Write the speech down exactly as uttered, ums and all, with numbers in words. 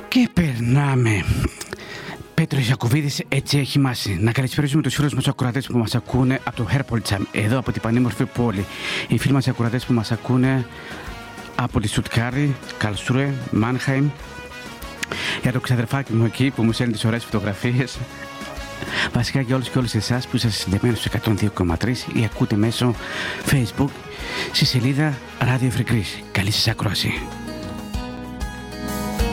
Και περνάμε. Πέτρος Ιακωβίδης, έτσι έχει μάσει. Να καλησπέρισουμε τους φίλους μας ακροατές που μας ακούνε από το Herpoltsheim, εδώ από την πανέμορφη πόλη. Οι φίλοι μας ακροατές που μας ακούνε από τη Στουτγκάρδη, Καλσρούε, Μάνχαιμ. Για το ξαδερφάκι μου εκεί που μου στέλνει τις ωραίες φωτογραφίες. Βασικά για όλους και όλες εσάς που είσαστε συνδεμένοι στο εκατόν δύο κόμμα τρία ή ακούτε μέσω Facebook στη σελίδα Radio Free Greece. Καλή σας ακρόαση.